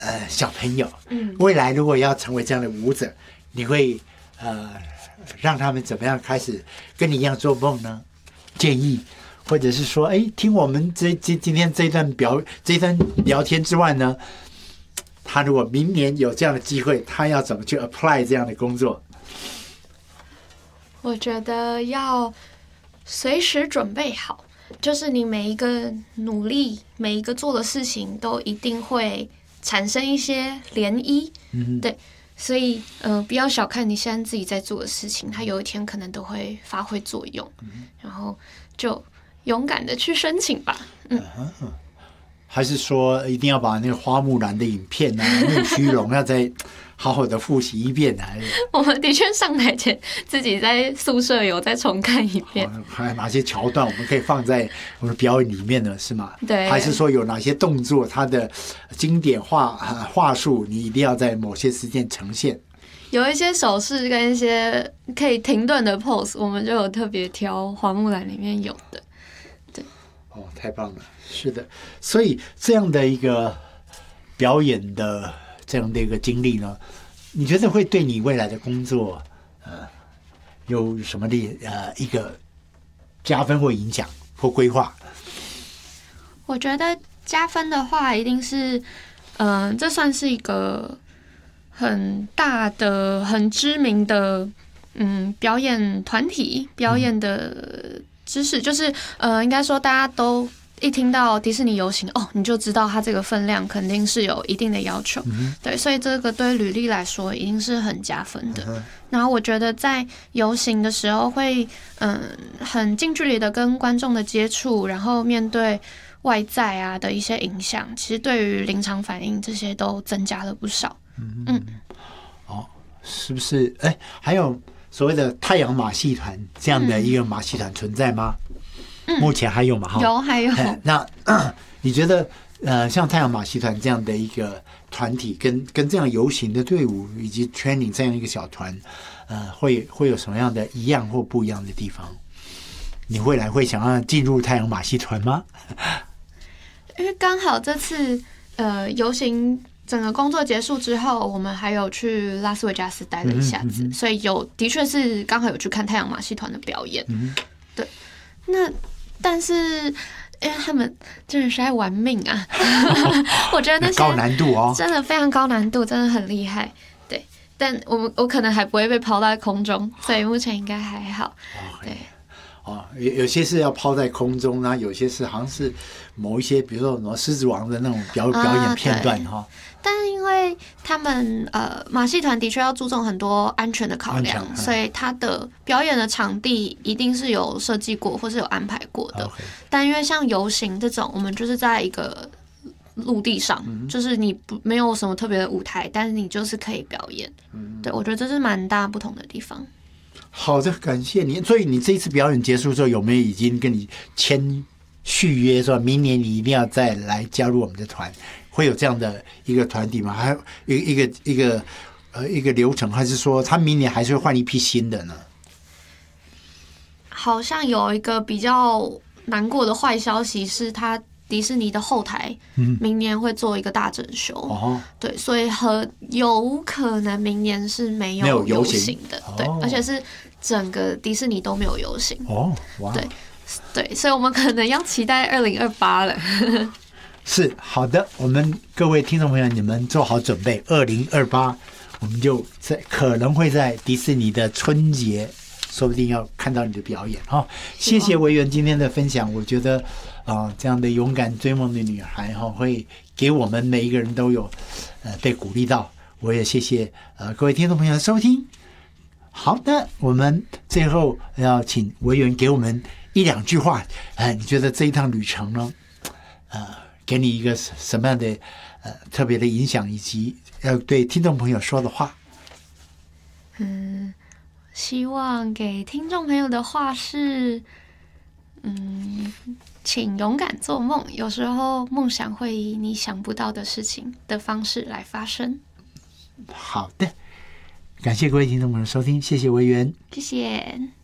小朋友，未来如果要成为这样的舞者，你会让他们怎么样开始跟你一样做梦呢？建议，或者是说，听我们今天这一段聊天之外呢，他如果明年有这样的机会，他要怎么去 apply 这样的工作？ 我觉得要随时准备好，就是你每一个努力，每一个做的事情，都一定会产生一些涟漪。对，所以不要小看你现在自己在做的事情，它有一天可能都会发挥作用。然后就勇敢的去申请吧。 还是说一定要把那个花木兰的影片啊、木须龙要再好好的复习一遍？ 我们的确上台前自己在宿舍有再重看一遍。 还有哪些桥段我们可以放在我们表演里面呢？是吗？ 对。 还是说有哪些动作它的经典话术，你一定要在某些时间呈现？ 有一些手势跟一些可以停顿的 pose， 我们就有特别挑花木兰里面有的。对。 太棒了！是的，所以这样的一个表演的这样的一个经历呢，你觉得会对你未来的工作有什么的一个加分或影响或规划？ 我觉得加分的话，一定是这算是一个很大的、很知名的表演团体表演的知识，就是应该说大家都一听到迪士尼游行你就知道它这个分量肯定是有一定的要求。对，所以这个对履历来说一定是很加分的。然后我觉得在游行的时候会很近距离的跟观众的接触，然后面对外在啊的一些影响，其实对于临场反应这些都增加了不少。 是不是？还有所谓的太阳马戏团这样的一个马戏团存在吗？目前还有吗？ 还有。 那你觉得像太阳马戏团这样的一个团体，跟这样游行的队伍以及 training 这样一个小团，会有什么样的一样或不一样的地方？你未来会想要进入太阳马戏团吗？ 因为刚好这次游行整个工作结束之后，我们还有去拉斯维加斯待了一下子，所以的确是刚好有去看太阳马戏团的表演。对，但是因为他们真的是在玩命啊，我觉得那些高难度真的非常高难度，真的很厉害。对，但我可能还不会被抛在空中，所以目前应该还好。对。 有些是要抛在空中啊，有些是好像是某一些，比如说什么狮子王的那种表演片段哈。 但是因为他们马戏团的确要注重很多安全的考量，所以他的表演的场地一定是有设计过或是有安排过的。但因为像游行这种，我们就是在一个陆地上，就是你没有什么特别的舞台，但是你就是可以表演。对，我觉得这是蛮大不同的地方。 好的，感谢你。所以你这一次表演结束之后，有没有已经跟你续约，说明年你一定要再来加入我们的团？会有这样的一个团体吗？还有一个流程，还是说他明年还是会换一批新的呢？ 好像有一个比较难过的坏消息是，迪士尼的后台明年会做一个大整修。对，所以有可能明年是没有游行的。对，而且是整个迪士尼都没有游行。对，所以我们可能要期待2028了。 是，好的，我们各位听众朋友，你们做好准备，2028我们就可能会在迪士尼的春节，说不定要看到你的表演。谢谢维园今天的分享，我觉得这样的勇敢追梦的女孩会给我们每一个人都有被鼓励到。我也谢谢各位听众朋友的收听。好的，我们最后要请维园给我们一两句话，你觉得这一趟旅程呢，给你一个什么样的特别的影响，以及要对听众朋友说的话？ 希望给听众朋友的话是，请勇敢做梦，有时候梦想会以你想不到的事情的方式来发生。 好的，感谢各位听众朋友收听，谢谢维园， 谢谢。